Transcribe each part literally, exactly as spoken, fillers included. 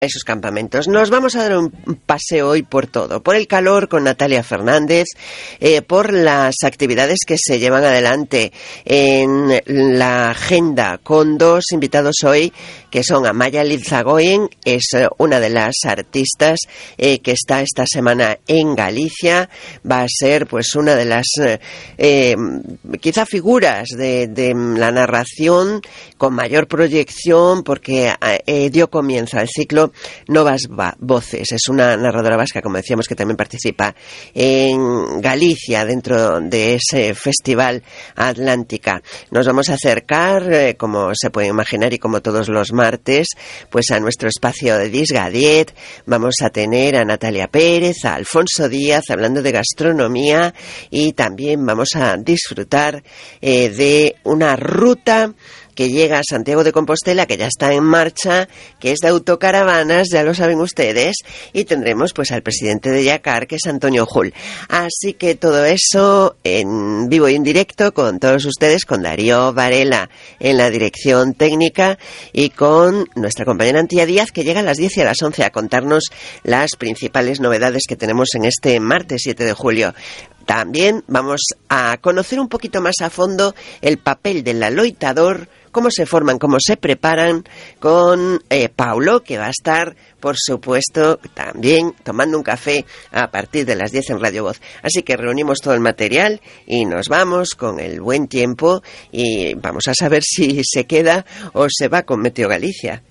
esos campamentos. Nos vamos a dar un paseo hoy por todo, por el calor con Natalia Fernández, eh, por las actividades que se llevan adelante en la agenda con dos invitados hoy que son Amaia Lizagoyen, es una de las artistas eh, que está esta semana en Galicia, va a ser pues una de las eh, quizá figuras de, de la narración con mayor proyección porque eh, dio comienzo al ciclo Novas Voces. Es una narradora vasca, como decíamos, que también participa en Galicia dentro de ese festival Atlántica. Nos vamos a acercar, eh, como se puede imaginar y como todos los martes, pues a nuestro espacio de Disgadiet. Vamos a tener a Natalia Pérez, a Alfonso Díaz hablando de gastronomía y también vamos a disfrutar eh, de una ruta que llega a Santiago de Compostela, que ya está en marcha, que es de autocaravanas, ya lo saben ustedes, y tendremos pues al presidente de Yacar, que es Antonio Jul. Así que todo eso en vivo y en directo con todos ustedes, con Darío Varela en la dirección técnica y con nuestra compañera Antía Díaz, que llega a las diez y a las once a contarnos las principales novedades que tenemos en este martes siete de julio. También vamos a conocer un poquito más a fondo el papel del aloitador, cómo se forman, cómo se preparan, con eh, Paulo, que va a estar, por supuesto, también tomando un café a partir de las diez en Radio Voz. Así que reunimos todo el material y nos vamos con el buen tiempo y vamos a saber si se queda o se va con Meteo Galicia.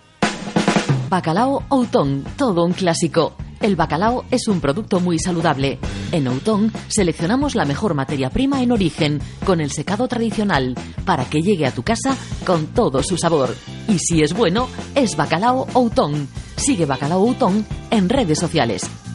Bacalao Outón, todo un clásico. El bacalao es un producto muy saludable. En Outón seleccionamos la mejor materia prima en origen, con el secado tradicional, para que llegue a tu casa con todo su sabor. Y si es bueno, es Bacalao Outón. Sigue Bacalao Outón en redes sociales.